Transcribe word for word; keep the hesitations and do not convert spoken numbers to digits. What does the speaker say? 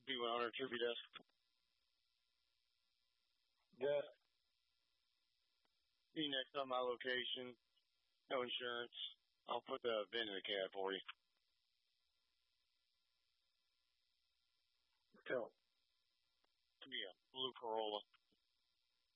B one hundred Tribute Desk. Good. Be next on my location. No insurance. I'll put the V I N in the cab for you. Cool. It'll be a blue Corolla.